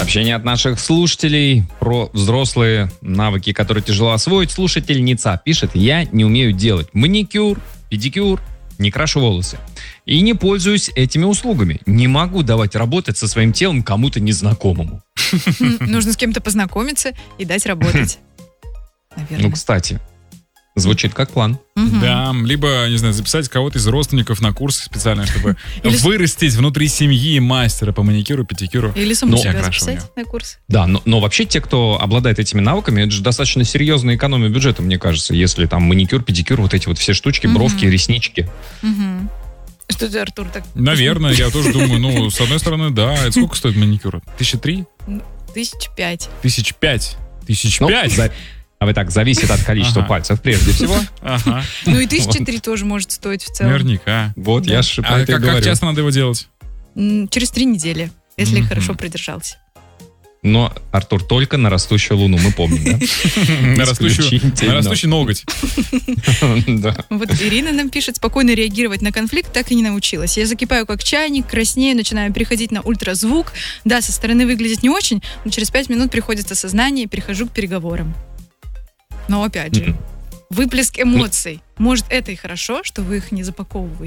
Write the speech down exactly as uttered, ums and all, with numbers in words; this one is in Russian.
Сообщение от наших слушателей про взрослые навыки, которые тяжело освоить. Слушательница пишет: я не умею делать маникюр, педикюр, не крашу волосы. И не пользуюсь этими услугами. Не могу давать работать со своим телом кому-то незнакомому. Нужно с кем-то познакомиться и дать работать. Наверное. Ну, кстати, звучит как план. Угу. Да, либо, не знаю, записать кого-то из родственников на курсы специально, чтобы Или... вырастить внутри семьи мастера по маникюру, педикюру. Или саму себя записать на курсы. Да, но, но вообще те, кто обладает этими навыками, это же достаточно серьезная экономия бюджета, мне кажется, если там маникюр, педикюр, вот эти вот все штучки, угу. бровки, реснички. Угу. Что ты, Артур, так... Наверное, я тоже думаю, ну, с одной стороны, да. Это сколько стоит маникюр? Тысяча три? Тысяч пять. Тысяч пять? Тысяч ну, пять? За... А вы так, зависит от количества ага. пальцев прежде всего. Ага. Ну и тысяча три тоже может стоить в целом. Наверняка. Вот, да. я же про а это как, и говорю. Как часто надо его делать? Через три недели, если mm-hmm. хорошо придержался. Но, Артур, только на растущую луну, мы помним, да? На растущий ноготь. Вот Ирина нам пишет: спокойно реагировать на конфликт так и не научилась. Я закипаю как чайник, краснею, начинаю переходить на ультразвук. Да, со стороны выглядит не очень, но через пять минут приходит осознание и перехожу к переговорам. Но опять же, выплеск эмоций. Может, это и хорошо, что вы их не запаковываете.